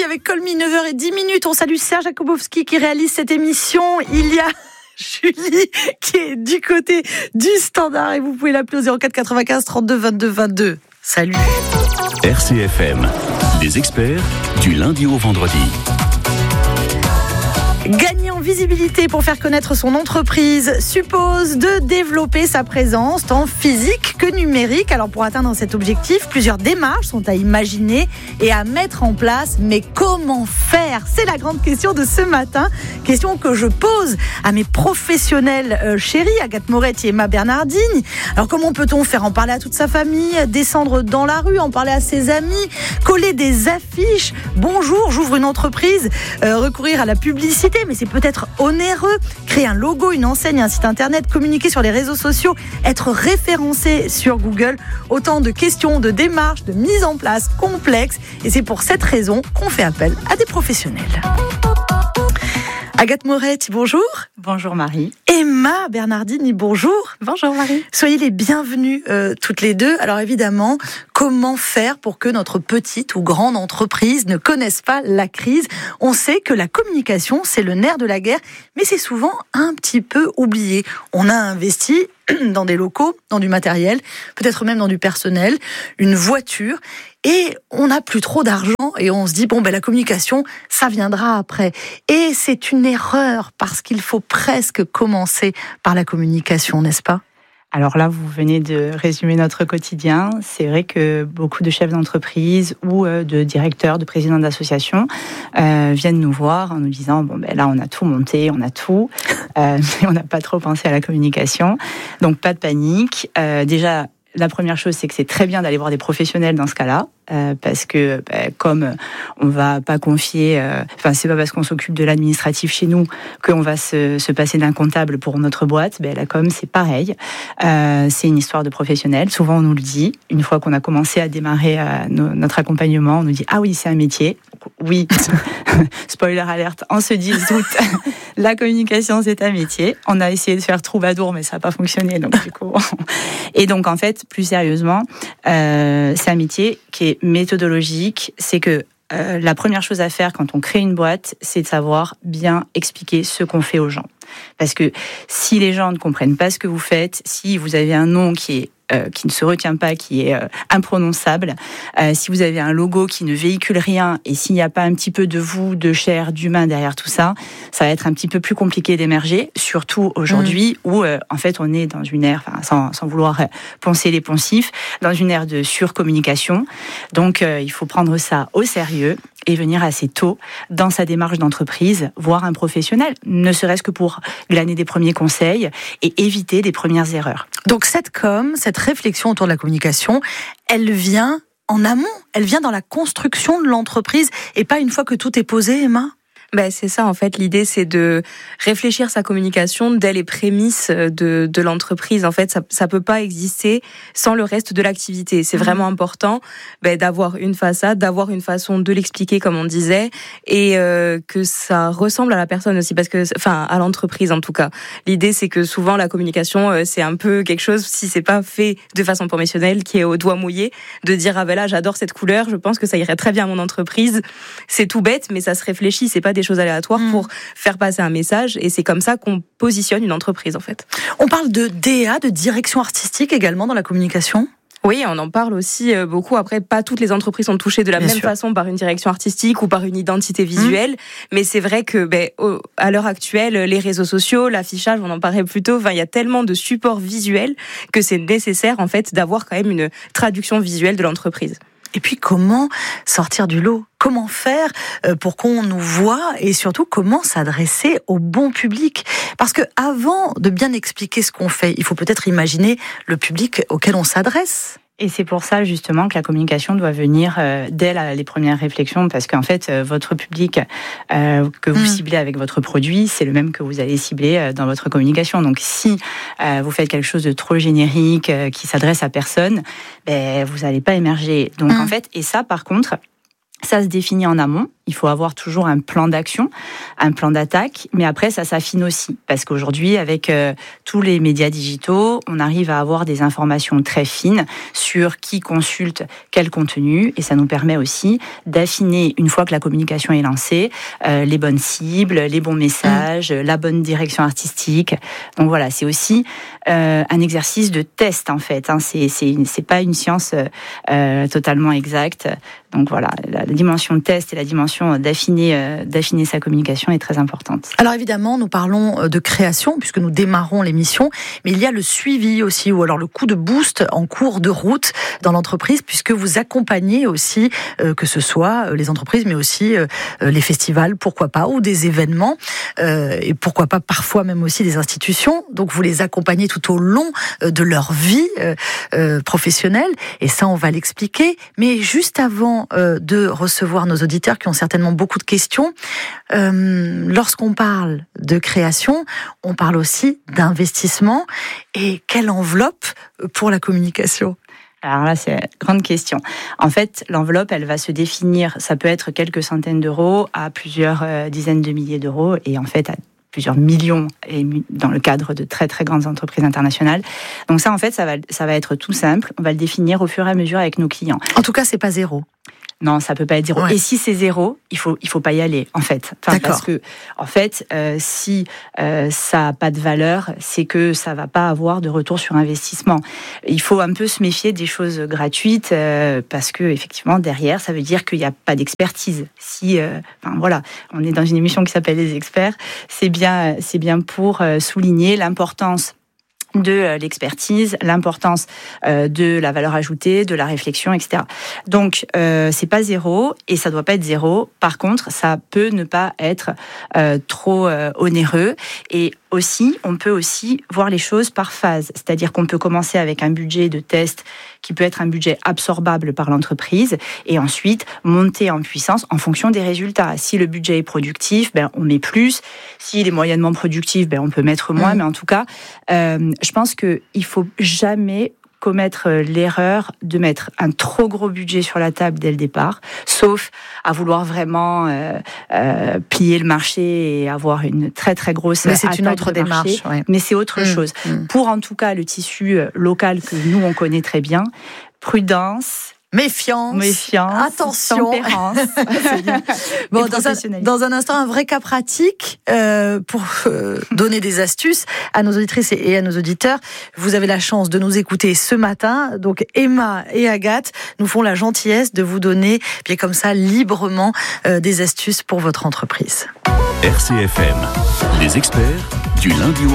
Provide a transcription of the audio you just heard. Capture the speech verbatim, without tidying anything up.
avec Colmy, neuf heures dix. On salue Serge Jakubowski qui réalise cette émission. Il y a Julie qui est du côté du standard et vous pouvez l'appeler au zéro quatre quatre-vingt-quinze trente-deux vingt-deux vingt-deux. Salut. R C F M, les experts du lundi au vendredi. Gagner en visibilité pour faire connaître son entreprise suppose de développer sa présence tant physique que numérique. Alors pour atteindre cet objectif, plusieurs démarches sont à imaginer et à mettre en place. Mais comment faire ? C'est la grande question de ce matin. Question que je pose à mes professionnels euh, chéris, Agathe Moretti et Emma Bernardini. Alors comment peut-on faire en parler à toute sa famille, descendre dans la rue, en parler à ses amis, coller des affiches ? Bonjour, j'ouvre une entreprise, euh, recourir à la publicité. Mais c'est peut-être onéreux. Créer un logo, une enseigne, un site internet, communiquer sur les réseaux sociaux, être référencé sur Google. Autant de questions, de démarches, de mise en place complexes. Et c'est pour cette raison qu'on fait appel à des professionnels. Agathe Moretti, bonjour. Bonjour Marie. Emma Bernardini, bonjour. Bonjour Marie. Soyez les bienvenues euh, toutes les deux. Alors évidemment, comment faire pour que notre petite ou grande entreprise ne connaisse pas la crise ? On sait que la communication, c'est le nerf de la guerre, mais c'est souvent un petit peu oublié. On a investi dans des locaux, dans du matériel, peut-être même dans du personnel, une voiture, et on n'a plus trop d'argent et on se dit bon ben la communication ça viendra après. Et c'est une erreur parce qu'il faut presque commencer par la communication, n'est-ce pas ? Alors là, vous venez de résumer notre quotidien. C'est vrai que beaucoup de chefs d'entreprise ou de directeurs, de présidents d'associations euh, viennent nous voir en nous disant bon ben là on a tout monté, on a tout, euh, mais on n'a pas trop pensé à la communication. Donc pas de panique. Euh, déjà. La première chose, c'est que c'est très bien d'aller voir des professionnels dans ce cas-là, euh, parce que bah, comme on va pas confier, euh, enfin c'est pas parce qu'on s'occupe de l'administratif chez nous qu'on va se, se passer d'un comptable pour notre boîte. Bah, la com, c'est pareil, euh, c'est une histoire de professionnels. Souvent on nous le dit, une fois qu'on a commencé à démarrer euh, no, notre accompagnement, on nous dit ah oui c'est un métier. Oui, spoiler alerte, en ce dix août, la communication c'est un métier. On a essayé de faire troubadour, mais ça n'a pas fonctionné. Donc du coup, et donc en fait, plus sérieusement, euh, c'est un métier qui est méthodologique. C'est que euh, la première chose à faire quand on crée une boîte, c'est de savoir bien expliquer ce qu'on fait aux gens. Parce que si les gens ne comprennent pas ce que vous faites, si vous avez un nom qui est Euh, qui ne se retient pas, qui est euh, imprononçable, euh, si vous avez un logo qui ne véhicule rien et s'il n'y a pas un petit peu de vous, de chair, d'humain derrière tout ça, ça va être un petit peu plus compliqué d'émerger, surtout aujourd'hui mmh. où euh, en fait on est dans une ère, enfin, sans, sans vouloir poncer les poncifs, dans une ère de surcommunication. Donc euh, il faut prendre ça au sérieux et venir assez tôt dans sa démarche d'entreprise, voir un professionnel, ne serait-ce que pour glaner des premiers conseils et éviter des premières erreurs. Donc cette com, cette réflexion autour de la communication, elle vient en amont, elle vient dans la construction de l'entreprise et pas une fois que tout est posé, Emma ? Ben, c'est ça, en fait. L'idée, c'est de réfléchir sa communication dès les prémices de, de l'entreprise. En fait, ça, ça peut pas exister sans le reste de l'activité. C'est vraiment important, ben, d'avoir une façade, d'avoir une façon de l'expliquer, comme on disait, et euh, que ça ressemble à la personne aussi, parce que, enfin, à l'entreprise, en tout cas. L'idée, c'est que souvent, la communication, euh, c'est un peu quelque chose, si c'est pas fait de façon professionnelle, qui est au doigt mouillé, de dire, ah ben là, j'adore cette couleur, je pense que ça irait très bien à mon entreprise. C'est tout bête, mais ça se réfléchit, c'est pas des choses aléatoires mmh. pour faire passer un message, et c'est comme ça qu'on positionne une entreprise en fait. On parle de D A, de direction artistique également dans la communication ? Oui, on en parle aussi beaucoup. Après, pas toutes les entreprises sont touchées de la Bien même sûr. façon par une direction artistique ou par une identité visuelle, mmh. mais c'est vrai que ben, au, à l'heure actuelle, les réseaux sociaux, l'affichage, on en parlait plus tôt, enfin, il y a tellement de supports visuels que c'est nécessaire en fait d'avoir quand même une traduction visuelle de l'entreprise. Et puis, comment sortir du lot ? Comment faire pour qu'on nous voit et surtout comment s'adresser au bon public ? Parce que avant de bien expliquer ce qu'on fait, il faut peut-être imaginer le public auquel on s'adresse. Et c'est pour ça justement que la communication doit venir euh, dès la, les premières réflexions, parce qu'en fait, euh, votre public euh, que vous mmh. ciblez avec votre produit, c'est le même que vous allez cibler euh, dans votre communication. Donc si euh, vous faites quelque chose de trop générique, euh, qui s'adresse à personne, ben, vous n'allez pas émerger. Donc mmh. en fait, et ça par contre, ça se définit en amont. il faut avoir toujours un plan d'action, un plan d'attaque, mais après ça s'affine aussi, parce qu'aujourd'hui avec euh, tous les médias digitaux, on arrive à avoir des informations très fines sur qui consulte quel contenu, et ça nous permet aussi d'affiner, une fois que la communication est lancée, euh, les bonnes cibles, les bons messages, mmh. la bonne direction artistique. Donc voilà, c'est aussi euh, un exercice de test en fait, hein. c'est, c'est, une, c'est pas une science euh, totalement exacte. Donc voilà, la, la dimension de test et la dimension d'affiner, euh, d'affiner sa communication est très importante. Alors évidemment, nous parlons de création puisque nous démarrons l'émission, mais il y a le suivi aussi, ou alors le coup de boost en cours de route dans l'entreprise, puisque vous accompagnez aussi, euh, que ce soit les entreprises, mais aussi euh, les festivals, pourquoi pas, ou des événements, euh, et pourquoi pas parfois même aussi des institutions. Donc vous les accompagnez tout au long de leur vie euh, euh, professionnelle, et ça on va l'expliquer. Mais juste avant euh, de recevoir nos auditeurs qui ont certainement beaucoup de questions, euh, lorsqu'on parle de création, on parle aussi d'investissement. Et quelle enveloppe pour la communication ? Alors là, c'est une grande question. En fait, l'enveloppe, elle va se définir, ça peut être quelques centaines d'euros à plusieurs euh, dizaines de milliers d'euros, et en fait, à plusieurs millions, et dans le cadre de très très grandes entreprises internationales. Donc ça, en fait, ça va, ça va être tout simple. On va le définir au fur et à mesure avec nos clients. En tout cas, c'est pas zéro. Non, ça peut pas être zéro. Ouais. Et si c'est zéro, il faut il faut pas y aller en fait. Enfin, parce que en fait, euh, si euh, ça a pas de valeur, c'est que ça va pas avoir de retour sur investissement. Il faut un peu se méfier des choses gratuites euh, parce que effectivement derrière, ça veut dire qu'il y a pas d'expertise. Si, euh, enfin voilà, on est dans une émission qui s'appelle Les Experts, c'est bien c'est bien pour euh, souligner l'importance de l'expertise, l'importance euh, de la valeur ajoutée, de la réflexion, et cetera. Donc, euh, c'est pas zéro et ça doit pas être zéro. Par contre, ça peut ne pas être euh, trop euh, onéreux. Et aussi, on peut aussi voir les choses par phase. C'est-à-dire qu'on peut commencer avec un budget de test qui peut être un budget absorbable par l'entreprise et ensuite monter en puissance en fonction des résultats. Si le budget est productif, ben, on met plus. S'il est moyennement productif, ben, on peut mettre moins. Mmh. Mais en tout cas, euh, je pense qu'il ne faut jamais commettre l'erreur de mettre un trop gros budget sur la table dès le départ, sauf à vouloir vraiment euh, euh, plier le marché et avoir une très très grosse mais c'est attaque une autre de marché. démarche, ouais. Mais c'est autre mmh, chose. Mmh. Pour en tout cas le tissu local que nous on connaît très bien, prudence. Méfiance, Méfiance, attention. Bon, dans, un, dans un instant, un vrai cas pratique euh, pour euh, donner des astuces à nos auditrices et à nos auditeurs. Vous avez la chance de nous écouter ce matin. Donc Emma et Agathe nous font la gentillesse de vous donner, bien comme ça, librement euh, des astuces pour votre entreprise. R C F M, les experts du lundi au